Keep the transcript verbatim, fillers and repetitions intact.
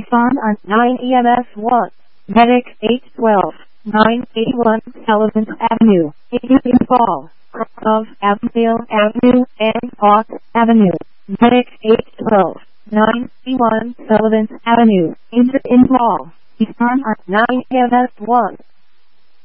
Farm on nine E M S one, Medic eight twelve, nine eighty-one Sullivan Avenue, Indian Fall, of Avondale Avenue and Park Avenue, Medic eight twelve, nine eighty-one Sullivan Avenue, Indian Fall. Farm on nine E M S one.